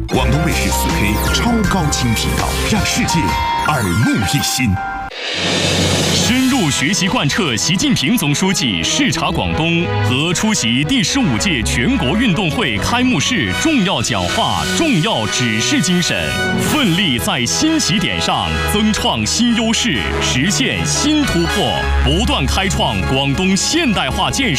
广东卫视4K 超高清频道，让世界耳目一新。 深入学习贯彻习近平总书记视察广东和出席第15届全国运动会开幕式重要讲话、重要指示精神，奋力在新起点上增创新优势，实现新突破，不断开创广东现代化建设